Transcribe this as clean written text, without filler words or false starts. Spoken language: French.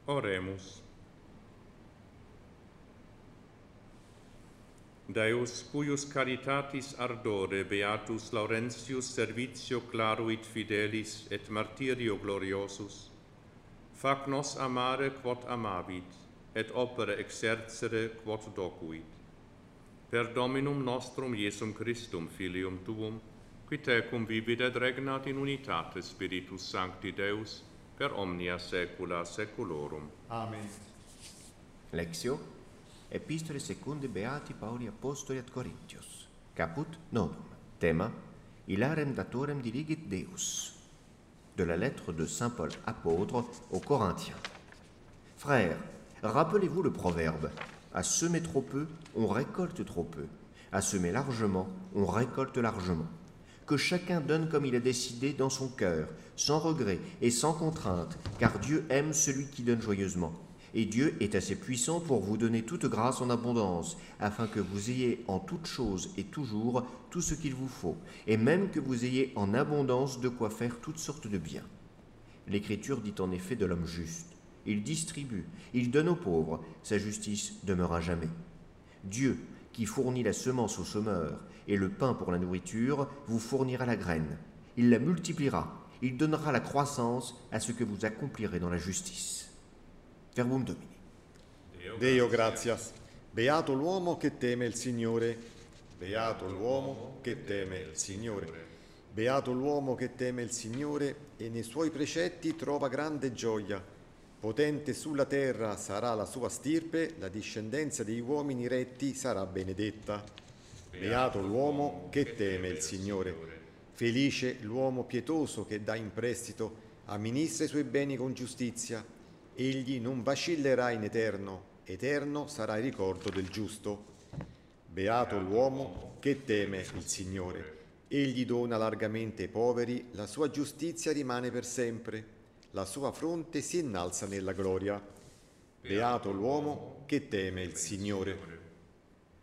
Oremus. Deus, cuius caritatis ardore beatus Laurentius servitio claruit fidelis et martyrio gloriosus, fac nos amare quod amavit, et opere exercere quod docuit. Per Dominum nostrum Iesum Christum, Filium Tuum, qui tecum vivit et regnat in unitate Spiritus Sancti Deus, per omnia saecula saeculorum. Amen. Lectio Epistole secunde Beati Pauli Apostoli ad Corinthios. Caput nonum. Thema Ilarem datorem diligit Deus. De la lettre de saint Paul apôtre aux Corinthiens. Frères, rappelez-vous le proverbe: à semer trop peu, on récolte trop peu. À semer largement, on récolte largement. Que chacun donne comme il a décidé dans son cœur, sans regret et sans contrainte, car Dieu aime celui qui donne joyeusement. Et Dieu est assez puissant pour vous donner toute grâce en abondance, afin que vous ayez en toute chose et toujours tout ce qu'il vous faut, et même que vous ayez en abondance de quoi faire toutes sortes de biens. L'Écriture dit en effet de l'homme juste: il distribue, il donne aux pauvres, sa justice demeure à jamais. Dieu, qui fournit la semence au semeur et le pain pour la nourriture, vous fournira la graine. Il la multipliera, il donnera la croissance à ce que vous accomplirez dans la justice. Verbum Domini. Deo gratias. Beato l'uomo che teme il Signore. Beato l'uomo che teme il Signore. Beato l'uomo che teme il Signore e nei suoi precetti trova grande gioia. Potente sulla terra sarà la sua stirpe, la discendenza degli uomini retti sarà benedetta. Beato l'uomo che teme il Signore. Felice l'uomo pietoso che dà in prestito, amministra i suoi beni con giustizia. Egli non vacillerà in eterno, eterno sarà il ricordo del giusto. Beato l'uomo che teme il Signore. Egli dona largamente ai poveri, la sua giustizia rimane per sempre, la sua fronte si innalza nella gloria. Beato l'uomo che teme il Signore.